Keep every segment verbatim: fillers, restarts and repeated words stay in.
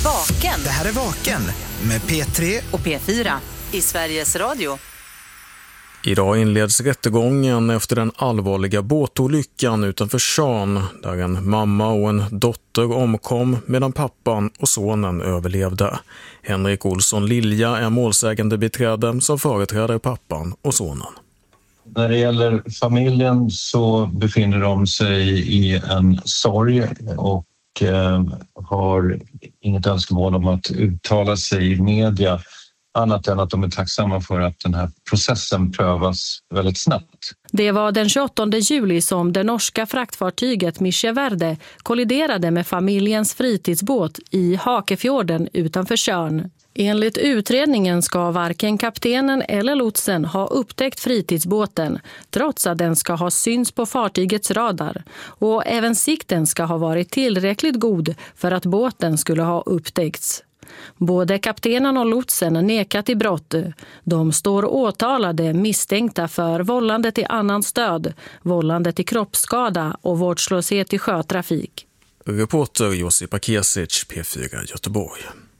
Vaken. Det här är Vaken med P tre och P fyra i Sveriges Radio. Idag inleds rättegången efter den allvarliga båtolyckan utanför Tjörn där en mamma och en dotter omkom medan pappan och sonen överlevde. Henrik Olsson Lilja är målsägande beträde som företräder pappan och sonen. När det gäller familjen så befinner de sig i en sorg och eh, har inget önskemål om att uttala sig i media annat än att de är tacksamma för att den här processen prövas väldigt snabbt. Det var den tjugoåttonde juli som det norska fraktfartyget Mische Verde kolliderade med familjens fritidsbåt i Hakefjorden utanför Tjörn. Enligt utredningen ska varken kaptenen eller lotsen ha upptäckt fritidsbåten trots att den ska ha syns på fartygets radar, och även sikten ska ha varit tillräckligt god för att båten skulle ha upptäckts. Både kaptenen och lotsen nekat i brott. De står åtalade misstänkta för vållande till annans död, vållande till kroppsskada och vårdslöshet i sjötrafik. Reporter Josipa Kesic, P fyra Göteborg.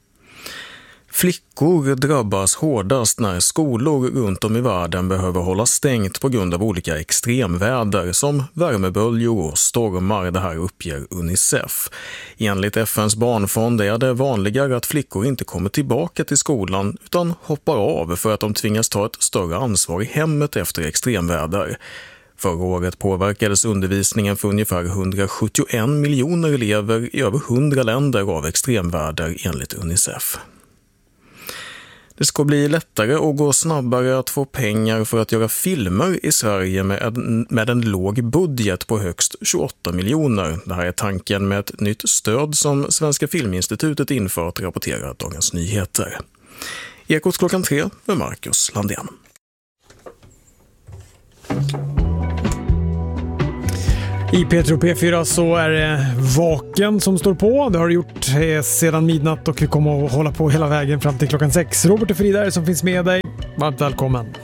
Flickor drabbas hårdast när skolor runt om i världen behöver hålla stängt på grund av olika extremväder som värmeböljor och stormar, det här uppger Unicef. Enligt F N:s barnfond är det vanligare att flickor inte kommer tillbaka till skolan utan hoppar av för att de tvingas ta ett större ansvar i hemmet efter extremväder. Förra året påverkades undervisningen för ungefär hundrasjuttioen miljoner elever i över hundra länder av extremväder enligt Unicef. Det ska bli lättare och gå snabbare att få pengar för att göra filmer i Sverige med en, med en låg budget på högst tjugoåtta miljoner. Det här är tanken med ett nytt stöd som Svenska Filminstitutet infört, rapporterar Dagens Nyheter. Ekot klockan tre med Marcus Landén. I P tre och P fyra så är det Vaken som står på. Det har det gjort sedan midnatt och vi kommer att hålla på hela vägen fram till klockan sex. Robert och Frida är som finns med dig. Varmt välkommen.